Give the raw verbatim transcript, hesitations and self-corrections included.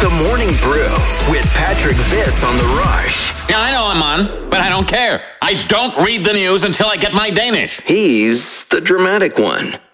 The Morning Brew with Patrick Viss on The Rush. Yeah, I know I'm on, but I don't care. I don't read the news until I get my Danish. He's the dramatic one.